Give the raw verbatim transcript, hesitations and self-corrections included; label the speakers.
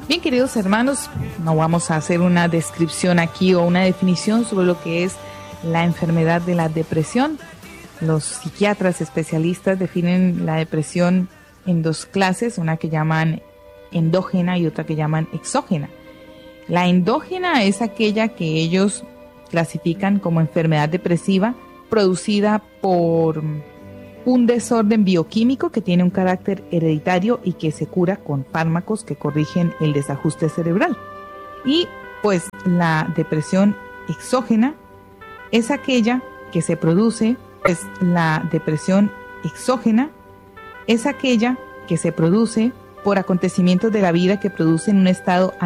Speaker 1: Bien, queridos hermanos, no vamos a hacer una descripción aquí o una definición sobre lo que es la enfermedad de la depresión. Los psiquiatras especialistas definen la depresión en dos clases, una que llaman endógena y otra que llaman exógena. La endógena es aquella que ellos clasifican como enfermedad depresiva producida por un desorden bioquímico que tiene un carácter hereditario y que se cura con fármacos que corrigen el desajuste cerebral. Y pues la depresión exógena es aquella que se produce, pues la depresión exógena es aquella que se produce por acontecimientos de la vida que producen un estado